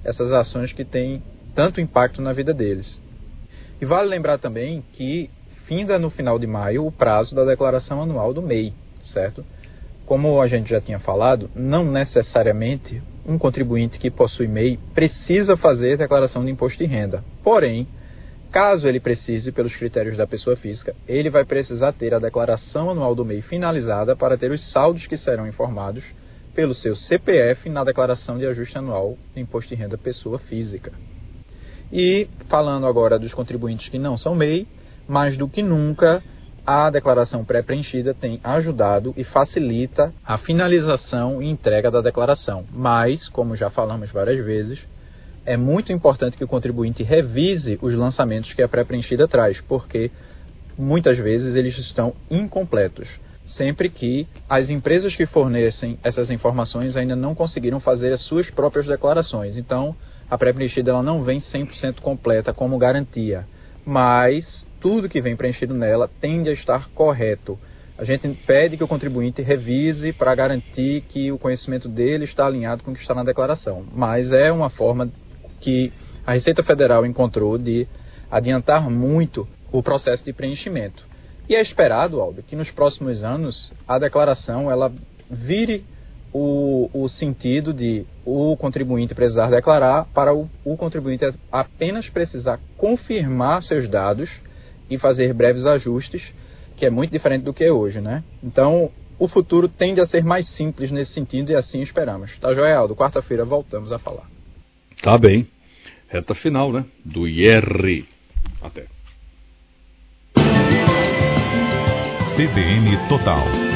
essas ações que têm tanto impacto na vida deles. E vale lembrar também que finda no final de maio o prazo da declaração anual do MEI, certo? Como a gente já tinha falado, não necessariamente um contribuinte que possui MEI precisa fazer declaração de imposto de renda. Porém, caso ele precise, pelos critérios da pessoa física, ele vai precisar ter a declaração anual do MEI finalizada para ter os saldos que serão informados pelo seu CPF na declaração de ajuste anual do imposto de renda pessoa física. E falando agora dos contribuintes que não são MEI, mais do que nunca, a declaração pré-preenchida tem ajudado e facilita a finalização e entrega da declaração. Mas, como já falamos várias vezes, é muito importante que o contribuinte revise os lançamentos que a pré-preenchida traz, porque muitas vezes eles estão incompletos, sempre que as empresas que fornecem essas informações ainda não conseguiram fazer as suas próprias declarações. Então, a pré-preenchida ela não vem 100% completa como garantia, mas tudo que vem preenchido nela tende a estar correto. A gente pede que o contribuinte revise para garantir que o conhecimento dele está alinhado com o que está na declaração, mas é uma forma que a Receita Federal encontrou de adiantar muito o processo de preenchimento. E é esperado, Aldo, que nos próximos anos a declaração ela vire o sentido de o contribuinte precisar declarar para o contribuinte apenas precisar confirmar seus dados e fazer breves ajustes, que é muito diferente do que é hoje, né? Então, o futuro tende a ser mais simples nesse sentido e assim esperamos. Tá joia, Aldo? Quarta-feira voltamos a falar. Tá bem. Reta final, né? Do IR. Até. CBN Total.